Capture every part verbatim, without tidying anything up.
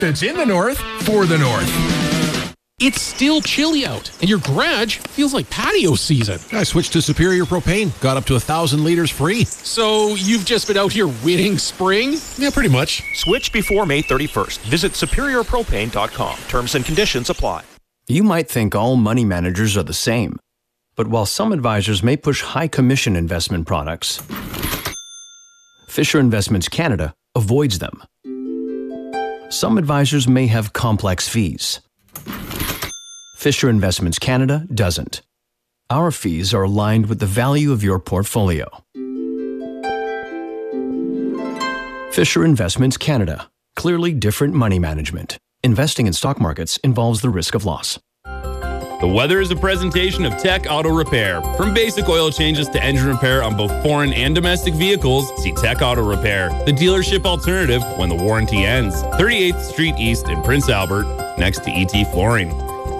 That's in the North for the North. It's still chilly out, and your garage feels like patio season. I switched to Superior Propane. Got up to a thousand liters free. So you've just been out here winning spring? Yeah, pretty much. Switch before May thirty-first. Visit superior propane dot com. Terms and conditions apply. You might think all money managers are the same. But while some advisors may push high commission investment products, Fisher Investments Canada avoids them. Some advisors may have complex fees. Fisher Investments Canada doesn't. Our fees are aligned with the value of your portfolio. Fisher Investments Canada. Clearly different money management. Investing in stock markets involves the risk of loss. The weather is a presentation of Tech Auto Repair. From basic oil changes to engine repair on both foreign and domestic vehicles, see Tech Auto Repair, the dealership alternative when the warranty ends. thirty-eighth Street East in Prince Albert, next to E T Flooring.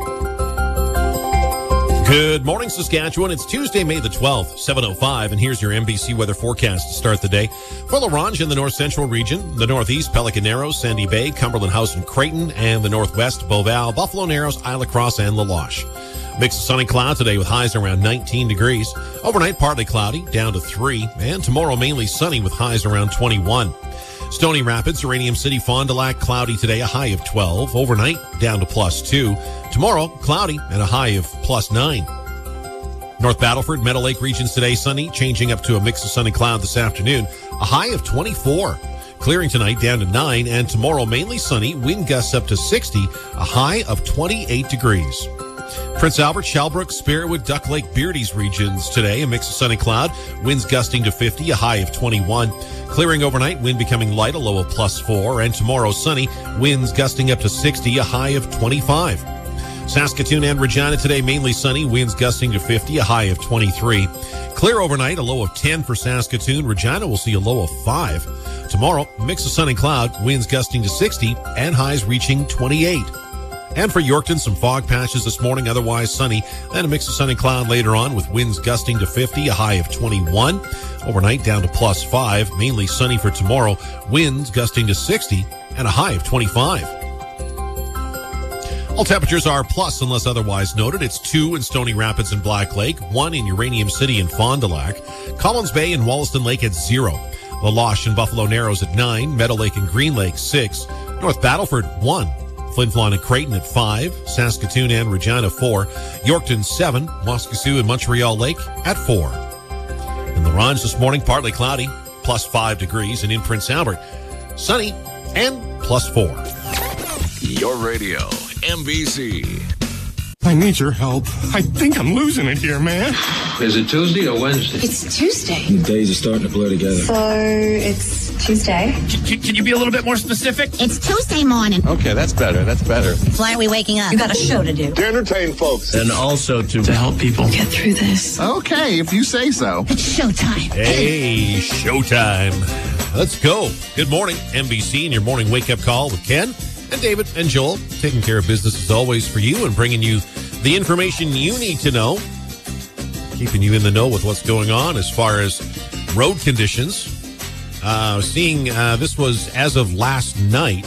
Good morning, Saskatchewan. It's Tuesday, May the twelfth, seven oh five, and here's your N B C weather forecast to start the day. For La Ronge in the north central region, the northeast, Pelican Narrows, Sandy Bay, Cumberland House and Creighton, and the northwest, Beauval, Buffalo Narrows, Isle Cross, and La Loche. Mix of sunny cloud today with highs around nineteen degrees. Overnight, partly cloudy, down to three, and tomorrow mainly sunny with highs around twenty-one. Stony Rapids, Uranium City, Fond du Lac, cloudy today, a high of twelve. Overnight, down to plus two. Tomorrow, cloudy and a high of plus nine. North Battleford, Meadow Lake regions today, sunny, changing up to a mix of sunny cloud this afternoon. A high of twenty-four. Clearing tonight, down to nine, and tomorrow mainly sunny, wind gusts up to sixty, a high of twenty-eight degrees. Prince Albert, Shalbrook, Spiritwood, Duck Lake, Beardy's regions today, a mix of sunny cloud, winds gusting to fifty, a high of twenty-one. Clearing overnight, wind becoming light, a low of plus four, and tomorrow sunny, winds gusting up to sixty, a high of twenty-five. Saskatoon and Regina today, mainly sunny, winds gusting to fifty, a high of twenty-three. Clear overnight, a low of ten for Saskatoon. Regina will see a low of five. Tomorrow, mix of sun and cloud, winds gusting to sixty, and highs reaching twenty-eight. And for Yorkton, some fog patches this morning, otherwise sunny. Then a mix of sun and cloud later on with winds gusting to fifty, a high of twenty-one. Overnight down to plus five, mainly sunny for tomorrow. Winds gusting to sixty and a high of twenty-five. All temperatures are plus unless otherwise noted. It's two in Stony Rapids and Black Lake, one in Uranium City and Fond du Lac, Collins Bay and Wollaston Lake at zero, La Loche and Buffalo Narrows at nine, Meadow Lake and Green Lake six, North Battleford one, Flin Flon and Creighton at five, Saskatoon and Regina four, Yorkton seven, Waskesiu and Montreal Lake at four. In La Ronge this morning, partly cloudy, plus five degrees, and in Prince Albert, sunny and plus four. Your radio, N B C. I need your help. I think I'm losing it here, man. Is it Tuesday or Wednesday? It's Tuesday. The days are starting to blur together. So it's Tuesday. Can, can you be a little bit more specific? It's Tuesday morning. Okay, that's better. That's better. Why are we waking up? You got a show to do. To entertain folks. And also to, to help people Get through this. Okay, if you say so. It's showtime. Hey, showtime. Let's go. Good morning, N B C, and your morning wake-up call with Ken and David and Joel, taking care of business as always for you and bringing you the information you need to know, keeping you in the know with what's going on as far as road conditions. Uh, seeing uh, this was as of last night.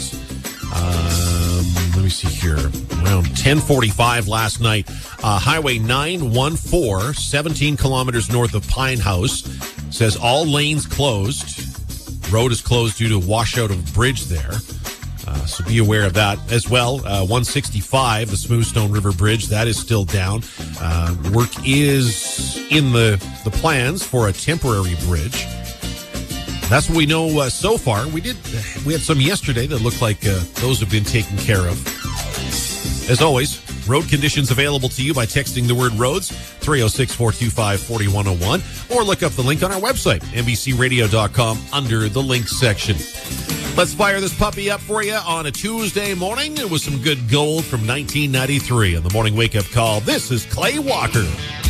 Um, let me see here. Around ten forty-five last night, uh, Highway nine one four, seventeen kilometers north of Pine House, says all lanes closed. Road is closed due to washout of bridge there. Uh, so be aware of that as well. Uh, one sixty-five, the Smoothstone River Bridge, that is still down. Uh, work is in the, the plans for a temporary bridge. That's what we know uh, so far. We did. We had some yesterday that looked like uh, those have been taken care of. As always, road conditions available to you by texting the word roads, three oh six, four two five, four one oh one, or look up the link on our website, N B C radio dot com, under the links section. Let's fire this puppy up for you on a Tuesday morning with some good gold from nineteen ninety-three on the morning wake-up call. This is Clay Walker.